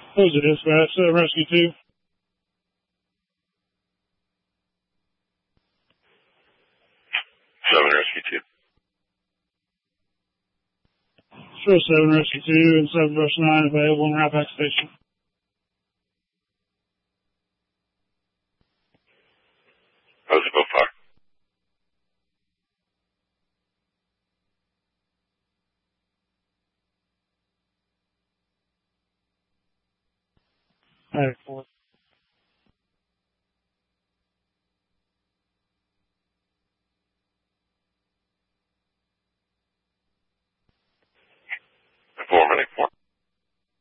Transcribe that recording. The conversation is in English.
Close it, dispatch. Rescue 2. Seven Rescue 2. Show 7 Rescue 2 and 7 Rush 9 available in Rat Pack Station. How's it go far? Alright, 4.